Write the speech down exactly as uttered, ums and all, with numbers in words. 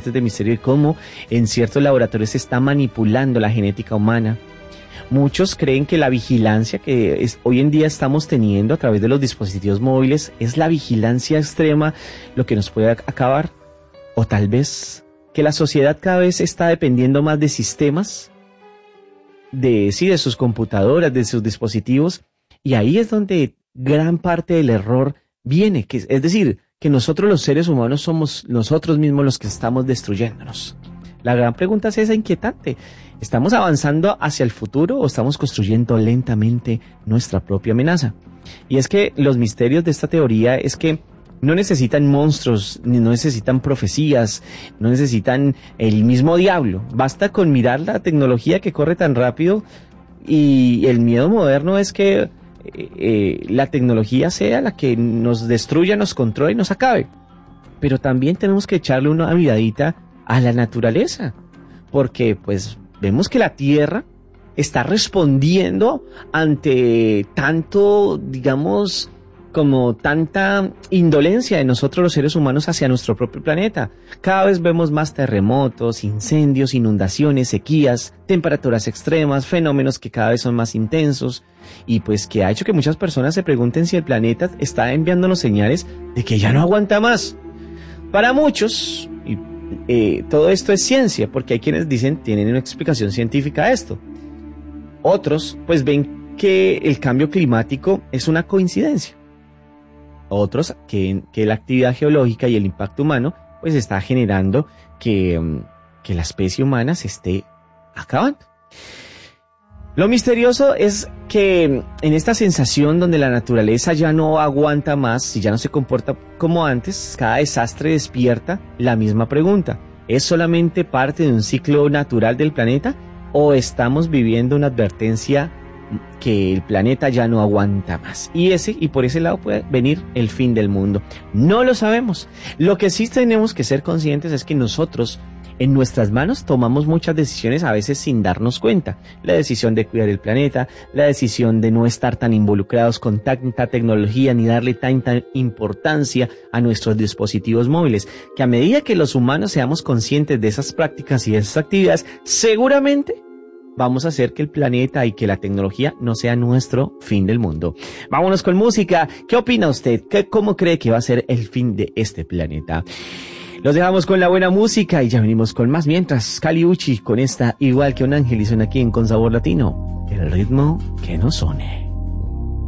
partes de misterio de cómo en ciertos laboratorios se está manipulando la genética humana. Muchos creen que la vigilancia que es, hoy en día estamos teniendo a través de los dispositivos móviles es la vigilancia extrema lo que nos puede acabar. O tal vez que la sociedad cada vez está dependiendo más de sistemas, de, sí, de sus computadoras, de sus dispositivos. Y ahí es donde gran parte del error viene. Que, es decir, que nosotros los seres humanos somos nosotros mismos los que estamos destruyéndonos. La gran pregunta es esa inquietante. ¿Estamos avanzando hacia el futuro o estamos construyendo lentamente nuestra propia amenaza? Y es que los misterios de esta teoría es que no necesitan monstruos, ni no necesitan profecías, no necesitan el mismo diablo. Basta con mirar la tecnología que corre tan rápido y el miedo moderno es que eh, la tecnología sea la que nos destruya, nos controle y nos acabe. Pero también tenemos que echarle una miradita a la naturaleza, porque pues vemos que la Tierra está respondiendo ante tanto, digamos, como tanta indolencia de nosotros los seres humanos hacia nuestro propio planeta. Cada vez vemos más terremotos, incendios, inundaciones, sequías, temperaturas extremas, fenómenos que cada vez son más intensos y pues que ha hecho que muchas personas se pregunten si el planeta está enviándonos señales de que ya no aguanta más. Para muchos, y Eh, todo esto es ciencia, porque hay quienes dicen tienen una explicación científica a esto. Otros pues ven que el cambio climático es una coincidencia. Otros que, que la actividad geológica y el impacto humano pues está generando que, que la especie humana se esté acabando. Lo misterioso es que en esta sensación donde la naturaleza ya no aguanta más y ya no se comporta como antes, cada desastre despierta la misma pregunta. ¿Es solamente parte de un ciclo natural del planeta o estamos viviendo una advertencia que el planeta ya no aguanta más? Y ese y por ese lado puede venir el fin del mundo. No lo sabemos. Lo que sí tenemos que ser conscientes es que nosotros en nuestras manos tomamos muchas decisiones a veces sin darnos cuenta. La decisión de cuidar el planeta, la decisión de no estar tan involucrados con tanta tecnología ni darle tanta importancia a nuestros dispositivos móviles, que a medida que los humanos seamos conscientes de esas prácticas y de esas actividades, seguramente vamos a hacer que el planeta y que la tecnología no sea nuestro fin del mundo. Vámonos con música. ¿Qué opina usted? ¿Qué, ¿Cómo cree que va a ser el fin de este planeta? Los dejamos con la buena música y ya venimos con más. Mientras, Kali Uchis con esta Igual que un ángel y suena aquí en Con Sabor Latino. El ritmo que nos une.